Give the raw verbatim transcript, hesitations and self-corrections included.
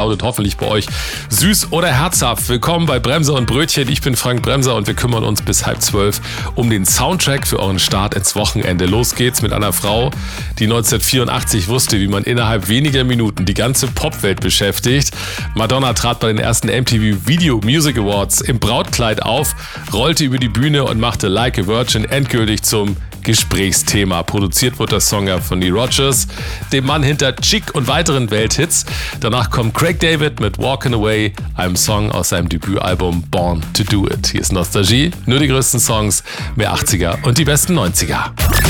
lautet hoffentlich bei euch süß oder herzhaft. Willkommen bei Bremser und Brötchen. Ich bin Frank Bremser und wir kümmern uns bis halb zwölf um den Soundtrack für euren Start ins Wochenende. Los geht's mit einer Frau, die neunzehnhundertvierundachtzig wusste, wie man innerhalb weniger Minuten die ganze Popwelt beschäftigt. Madonna trat bei den ersten M T V Video Music Awards im Brautkleid auf, rollte über die Bühne und machte Like a Virgin endgültig zum Gesprächsthema. Produziert wurde der Song ja von Lee Rogers, dem Mann hinter Chic und weiteren Welthits. Danach kommt Craig David mit Walkin' Away, einem Song aus seinem Debütalbum Born to Do It. Hier ist Nostalgie, nur die größten Songs, mehr achtziger und die besten neunziger.